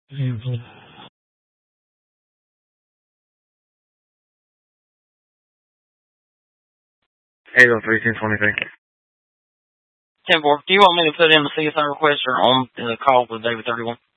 803-1023. 10-4. Do you want me to put in the CSI request or on the call with David 31?